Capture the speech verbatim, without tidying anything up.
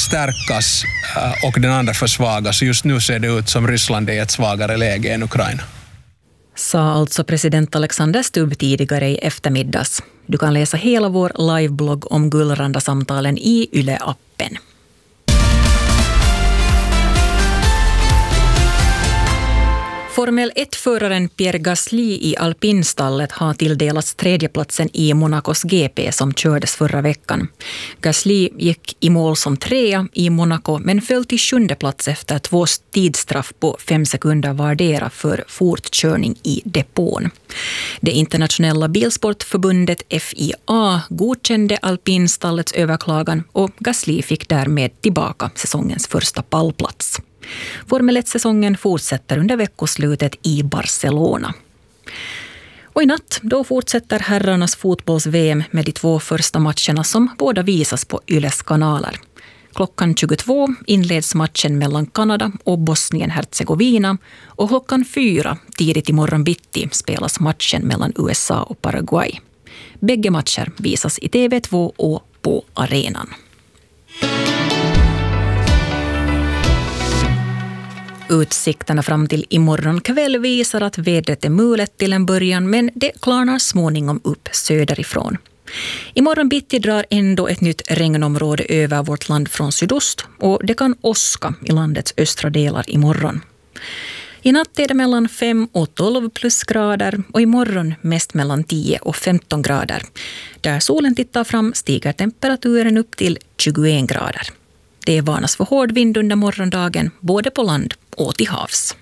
stärkas och den andra försvagas. Just nu ser det ut som Ryssland är i ett svagare läge än Ukraina. Sa alltså president Alexander Stubb tidigare i eftermiddags. Du kan läsa hela vår liveblogg om Gullranda-samtalen i Yle-appen. Formel ett-föraren Pierre Gasly i alpinstallet har tilldelats tredjeplatsen i Monacos G P som kördes förra veckan. Gasly gick i mål som trea i Monaco men föll till sjunde plats efter två tidsstraff på fem sekunder vardera för fortkörning i depån. Det internationella bilsportförbundet F I A godkände alpinstallets överklagan och Gasly fick därmed tillbaka säsongens första pallplats. Formel ett-säsongen fortsätter under veckoslutet i Barcelona. Och i natt då fortsätter herrarnas fotbolls-V M med de två första matcherna som båda visas på Yles kanaler. Klockan tjugotvå inleds matchen mellan Kanada och Bosnien-Herzegovina och klockan fyra tidigt i morgon bitti spelas matchen mellan U S A och Paraguay. Bägge matcher visas i T V två och på arenan. Utsikterna fram till imorgon kväll visar att vädret är mulet till en början men det klarnar småningom upp söderifrån. Imorgon bitti drar ändå ett nytt regnområde över vårt land från sydost och det kan åska i landets östra delar imorgon. I natt är det mellan fem och tolv plusgrader och imorgon mest mellan tio och femton grader. Där solen tittar fram stiger temperaturen upp till tjugoen grader. Det varnas för hård vind under morgondagen både på land och till havs.